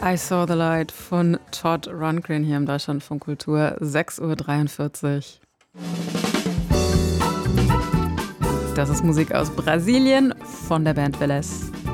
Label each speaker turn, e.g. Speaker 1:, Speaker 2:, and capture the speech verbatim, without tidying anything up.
Speaker 1: I Saw the Light von Todd Rundgren hier im Deutschlandfunk Kultur, sechs Uhr dreiundvierzig. Das ist Musik aus Brasilien von der Band Velez.